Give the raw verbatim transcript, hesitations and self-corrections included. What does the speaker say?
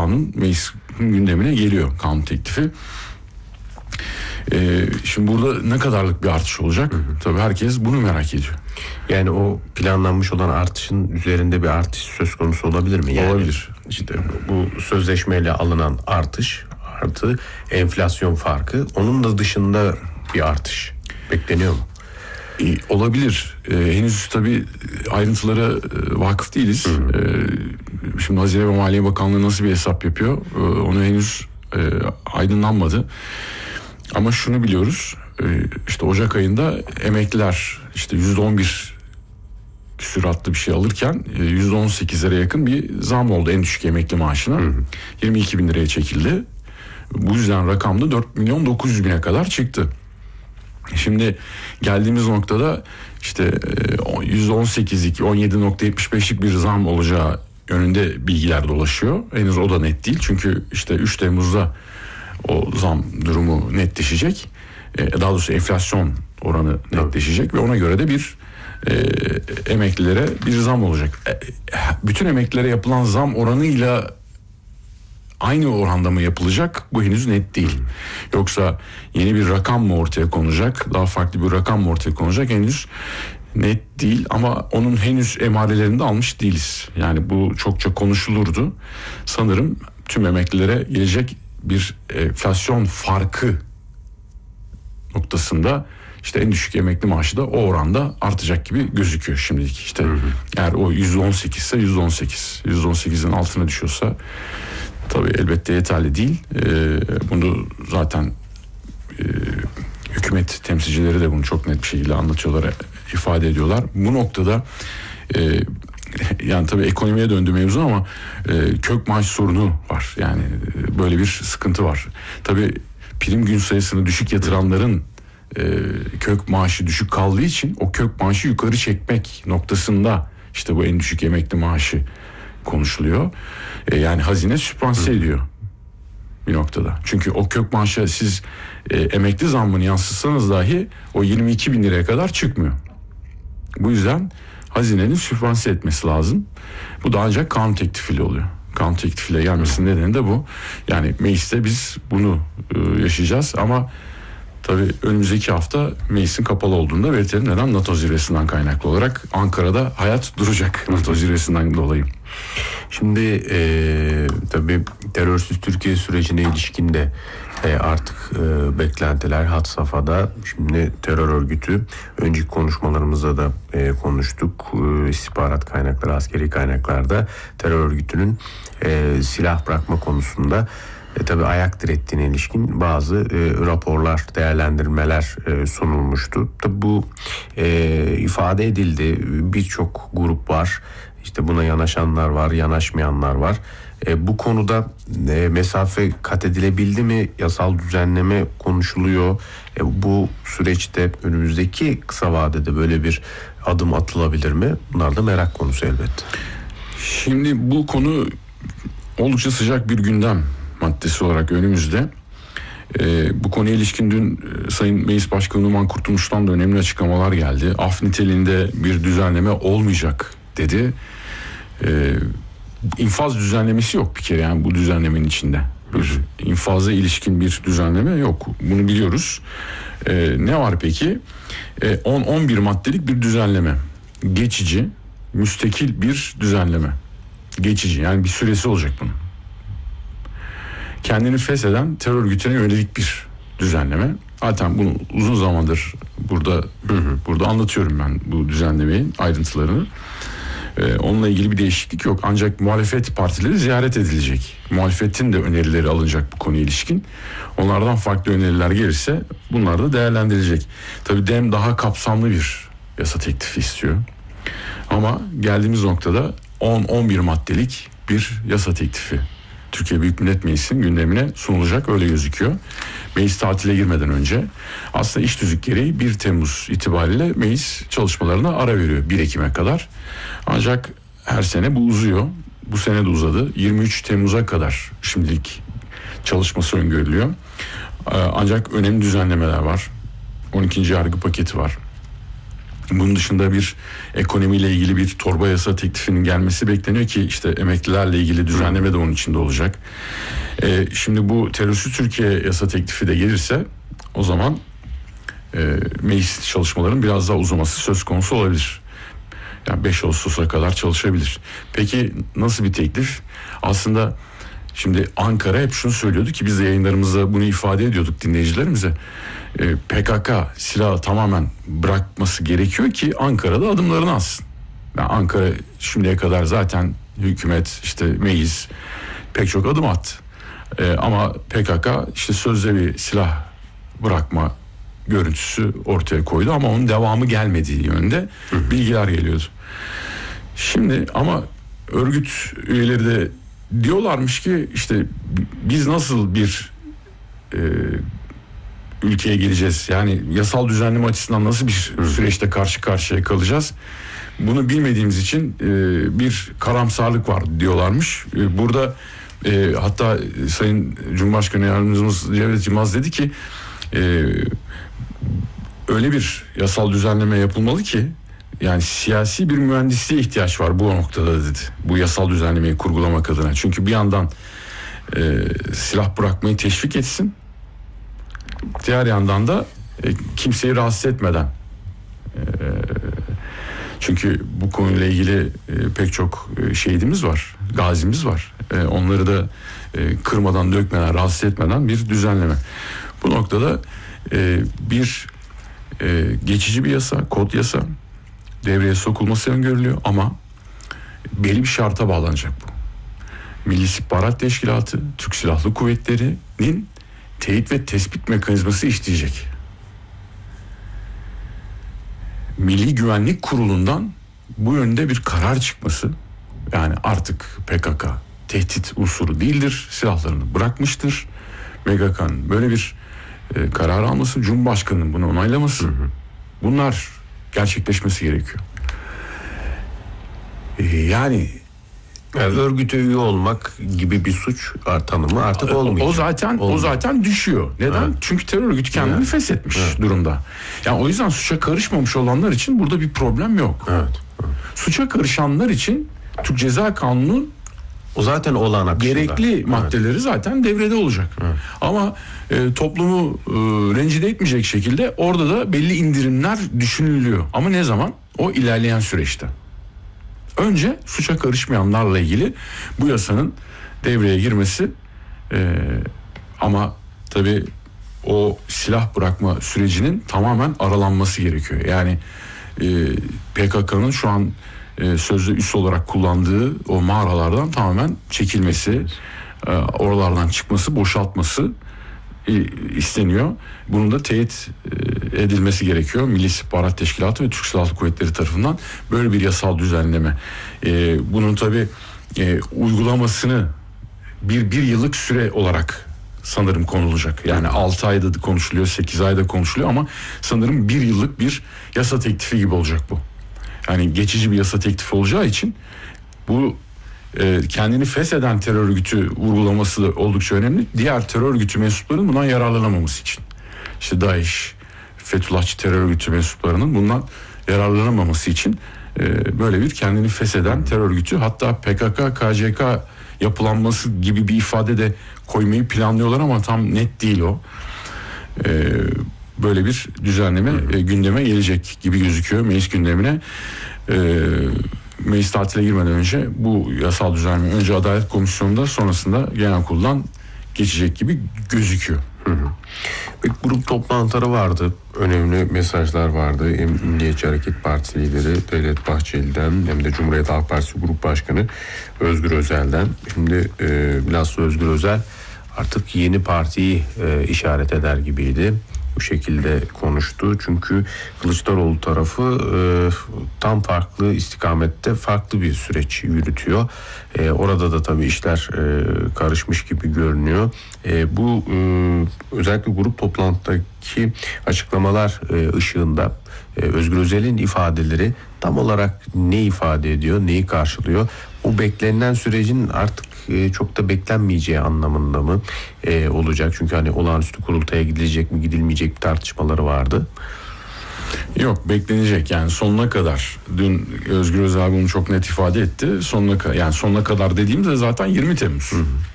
kanun meclis gündemine geliyor, kanun teklifi. Ee, şimdi burada ne kadarlık bir artış olacak? Hı hı. Tabii herkes bunu merak ediyor. Yani o planlanmış olan artışın üzerinde bir artış söz konusu olabilir mi? Yani olabilir. İşte bu sözleşmeyle alınan artış artı enflasyon farkı, onun da dışında bir artış bekleniyor mu? Ee, olabilir. Ee, henüz tabii ayrıntılara e, vakıf değiliz. Ee, şimdi Hazine ve Maliye Bakanlığı nasıl bir hesap yapıyor? Ee, onu henüz e, aydınlanmadı. Ama şunu biliyoruz, işte Ocak ayında emekliler işte yüzde on bir küsuratlı bir şey alırken yüzde on sekizlere yakın bir zam oldu en düşük emekli maaşına. Hı hı. yirmi iki bin liraya çekildi. Bu yüzden rakam da dört milyon dokuz yüz bine kadar çıktı. Şimdi geldiğimiz noktada işte yüzde on sekizlik, on yedi nokta yetmiş beşlik bir zam olacağı yönünde bilgiler dolaşıyor. Henüz o da net değil. Çünkü işte üç Temmuz'da o zam durumu netleşecek. Daha doğrusu enflasyon oranı netleşecek ve ona göre de bir e, emeklilere bir zam olacak. E, bütün emeklilere yapılan zam oranıyla aynı oranda mı yapılacak? Bu henüz net değil. Yoksa yeni bir rakam mı ortaya konacak? Daha farklı bir rakam mı ortaya konacak? Henüz net değil ama onun henüz emarelerini de almış değiliz. Yani bu çokça konuşulurdu. Sanırım tüm emeklilere gelecek bir enflasyon farkı noktasında işte en düşük emekli maaşı da o oranda artacak gibi gözüküyor şimdilik. İşte hı hı. Eğer o yüzde on sekiz ise yüzde on sekiz, yüzde on sekizin altına düşüyorsa tabii elbette yeterli değil. Ee, bunu zaten e, hükümet temsilcileri de bunu çok net bir şekilde anlatıyorlar, ifade ediyorlar. Bu noktada e, yani tabii ekonomiye döndü mevzu ama e, kök maaş sorunu var. Yani e, böyle bir sıkıntı var. Tabii prim gün sayısını düşük yatıranların e, kök maaşı düşük kaldığı için o kök maaşı yukarı çekmek noktasında işte bu en düşük emekli maaşı konuşuluyor. E, yani hazine sübvanse ediyor bir noktada. Çünkü o kök maaşa siz e, emekli zammını yansıtsanız dahi o yirmi iki bin liraya kadar çıkmıyor. Bu yüzden hazinenin sübvanse etmesi lazım. Bu da ancak kanun teklifiyle oluyor. Kanun teklifiyle gelmesinin nedeni de bu. Yani mecliste biz bunu e, yaşayacağız ama tabii önümüzdeki hafta meclisin kapalı olduğunda belirtelim. Neden? NATO zirvesinden kaynaklı olarak Ankara'da hayat duracak NATO zirvesinden dolayı. Şimdi e, tabii terörsüz Türkiye sürecine ilişkin de e, artık e, beklentiler had safhada. Şimdi terör örgütü, önceki konuşmalarımızda da e, konuştuk. E, istihbarat kaynakları, askeri kaynaklarda terör örgütünün e, silah bırakma konusunda E, tabii ayak direttiğine ilişkin bazı e, raporlar, değerlendirmeler e, sunulmuştu. Tabii bu e, ifade edildi. Birçok grup var. İşte buna yanaşanlar var, yanaşmayanlar var. E, bu konuda e, mesafe kat edilebildi mi? Yasal düzenleme konuşuluyor. E, bu süreçte önümüzdeki kısa vadede böyle bir adım atılabilir mi? Bunlar da merak konusu elbette. Şimdi bu konu oldukça sıcak bir gündem maddesi olarak önümüzde. Ee, bu konuya ilişkin dün e, Sayın Meclis Başkanı Numan Kurtulmuş'tan da önemli açıklamalar geldi. Af niteliğinde bir düzenleme olmayacak dedi. Ee, infaz düzenlemesi yok bir kere, yani bu düzenlemenin içinde. Bir infaza ilişkin bir düzenleme yok. Bunu biliyoruz. Ee, ne var peki? Ee, on on bir maddelik bir düzenleme. Geçici, müstakil bir düzenleme. Geçici, yani bir süresi olacak bunun. Kendini fesheden terör örgütüne yönelik bir düzenleme. Zaten bunu uzun zamandır burada hı hı. burada anlatıyorum ben bu düzenlemenin ayrıntılarını. Ee, onunla ilgili bir değişiklik yok. Ancak muhalefet partileri ziyaret edilecek. Muhalefetin de önerileri alınacak bu konuya ilişkin. Onlardan farklı öneriler gelirse bunlar da değerlendirilecek. Tabii DEM daha kapsamlı bir yasa teklifi istiyor. Ama geldiğimiz noktada on on bir maddelik bir yasa teklifi Türkiye Büyük Millet Meclisi'nin gündemine sunulacak, öyle gözüküyor. Meclis tatile girmeden önce aslında iş tüzük gereği bir Temmuz itibariyle meclis çalışmalarına ara veriyor bir Ekim'e kadar. Ancak her sene bu uzuyor. Bu sene de uzadı. yirmi üç Temmuz'a kadar şimdilik çalışması öngörülüyor. Ancak önemli düzenlemeler var. on ikinci yargı paketi var. Bunun dışında bir ekonomiyle ilgili bir torba yasa teklifinin gelmesi bekleniyor ki işte emeklilerle ilgili düzenleme de onun içinde olacak. Ee, şimdi bu terörsüz Türkiye yasa teklifi de gelirse o zaman e, meclis çalışmaların biraz daha uzaması söz konusu olabilir. Yani beş Ağustos'a kadar çalışabilir. Peki nasıl bir teklif? Aslında şimdi Ankara hep şunu söylüyordu ki biz de yayınlarımızda bunu ifade ediyorduk dinleyicilerimize. E, P K K silahı tamamen bırakması gerekiyor ki Ankara'da adımlarını atsın. Yani Ankara şimdiye kadar zaten hükümet, işte meclis pek çok adım attı. E, ama P K K işte sözde bir silah bırakma görüntüsü ortaya koydu ama onun devamı gelmediği yönde bilgiler geliyordu. Şimdi ama örgüt üyeleri de diyorlarmış ki işte biz nasıl bir e, ülkeye gireceğiz? Yani yasal düzenleme açısından nasıl bir süreçte karşı karşıya kalacağız? Bunu bilmediğimiz için e, bir karamsarlık var diyorlarmış. E, burada e, hatta Sayın Cumhurbaşkanı Yardımcımız Cevdet Yılmaz dedi ki e, öyle bir yasal düzenleme yapılmalı ki yani siyasi bir mühendisliğe ihtiyaç var bu noktada dedi. Bu yasal düzenlemeyi kurgulamak adına. Çünkü bir yandan e, silah bırakmayı teşvik etsin. Diğer yandan da e, kimseyi rahatsız etmeden. E, çünkü bu konuyla ilgili e, pek çok e, şehidimiz var. Gazimiz var. E, onları da e, kırmadan, dökmeden, rahatsız etmeden bir düzenleme. Bu noktada e, bir e, geçici bir yasa, kod yasa devreye sokulması öngörülüyor ama belli bir şarta bağlanacak bu. Milli İstihbarat Teşkilatı, Türk Silahlı Kuvvetleri'nin teyit ve tespit mekanizması işleyecek. Milli Güvenlik Kurulu'ndan bu yönde bir karar çıkması, yani artık P K K tehdit unsuru değildir, silahlarını bırakmıştır. M G K'nın böyle bir e, karar alması, Cumhurbaşkanı'nın bunu onaylaması, hı hı. bunlar gerçekleşmesi gerekiyor. Ee, yani, yani örgüte üye olmak gibi bir suç tanımı artık olmayacak. O zaten Olmuyor. o zaten düşüyor. Neden? Evet. Çünkü terör örgütü kendini evet. feshetmiş evet. durumda. Yani o yüzden suça karışmamış olanlar için burada bir problem yok. Evet. Evet. Suça karışanlar için Türk Ceza Kanunu'nun o zaten olağan akışında. Gerekli evet. maddeleri zaten devrede olacak. Evet. Ama e, toplumu e, rencide etmeyecek şekilde orada da belli indirimler düşünülüyor. Ama ne zaman? O ilerleyen süreçte. Önce suça karışmayanlarla ilgili bu yasanın devreye girmesi e, ama tabii o silah bırakma sürecinin tamamen aralanması gerekiyor. Yani e, P K K'nın şu an e, sözde üs olarak kullandığı o mağaralardan tamamen çekilmesi, e, oralardan çıkması, boşaltması e, isteniyor. Bunun da teyit e, edilmesi gerekiyor. Milli İstihbarat Teşkilatı ve Türk Silahlı Kuvvetleri tarafından böyle bir yasal düzenleme. E, bunun tabii e, uygulamasını bir, bir yıllık süre olarak sanırım konulacak. Yani altı ayda da konuşuluyor, sekiz ayda konuşuluyor ama sanırım bir yıllık bir yasa teklifi gibi olacak bu. Yani geçici bir yasa teklifi olacağı için bu e, kendini fesheden terör örgütü vurgulaması da oldukça önemli. Diğer terör örgütü mensuplarının bundan yararlanamaması için. İşte DAEŞ, Fethullahçı terör örgütü mensuplarının bundan yararlanamaması için e, böyle bir kendini fesheden terör örgütü, hatta P K K, K C K yapılanması gibi bir ifade de koymayı planlıyorlar ama tam net değil o. E, böyle bir düzenleme e, gündeme gelecek gibi gözüküyor meclis gündemine. E, meclis tatile girmeden önce bu yasal düzenleme önce Adalet Komisyonu'nda, sonrasında Genel Kurul'dan geçecek gibi gözüküyor. Hı hı. Bir grup toplantıları vardı. Önemli mesajlar vardı. Hem Milliyetçi Hareket Partisi lideri Devlet Bahçeli'den hem de Cumhuriyet Halk Partisi Grup Başkanı Özgür Özel'den. Şimdi e, bilhassa Özgür Özel artık yeni partiyi e, işaret eder gibiydi. Bu şekilde konuştu. Çünkü Kılıçdaroğlu tarafı e, tam farklı istikamette farklı bir süreç yürütüyor. E, orada da tabii işler e, karışmış gibi görünüyor. E, bu e, özellikle grup toplantıdaki açıklamalar e, ışığında e, Özgür Özel'in ifadeleri tam olarak ne ifade ediyor, neyi karşılıyor? O beklenen sürecin artık e, çok da beklenmeyeceği anlamında mı e, olacak? Çünkü hani olağanüstü kurultaya gidilecek mi, gidilmeyecek mi tartışmaları vardı. Yok, beklenecek yani sonuna kadar. Dün Özgür Özel bunu çok net ifade etti. Sonuna yani sonuna kadar dediğimde zaten yirmi Temmuz. Hı hı.